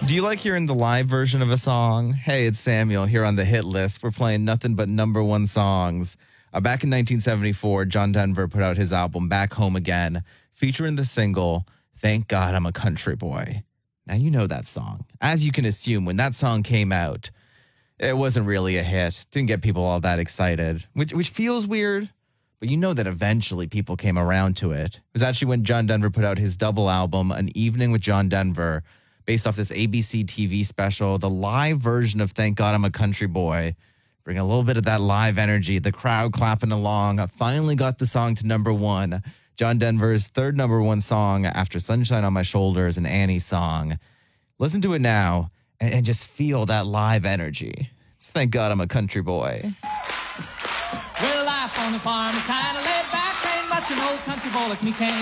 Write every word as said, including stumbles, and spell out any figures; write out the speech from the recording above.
Do you like hearing the live version of a song? Hey, it's Samuel here on the hit list. We're playing nothing but number one songs. Uh, back in nineteen seventy-four, John Denver put out his album Back Home Again, featuring the single, Thank God I'm a Country Boy. Now, you know that song. As you can assume, when that song came out, it wasn't really a hit. Didn't get people all that excited, which which feels weird. But you know that eventually people came around to it. It was actually when John Denver put out his double album, An Evening with John Denver, based off this A B C T V special, the live version of Thank God I'm a Country Boy. Bring a little bit of that live energy, the crowd clapping along. I finally got the song to number one. John Denver's third number one song after Sunshine on My Shoulders, an Annie song. Listen to it now and, and just feel that live energy. It's Thank God I'm a Country Boy. Well, life on the farm is kind of laid back. Ain't much an old country boy like me can